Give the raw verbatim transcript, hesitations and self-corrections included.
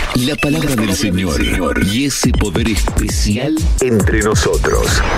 La palabra del Señor y ese poder especial entre nosotros.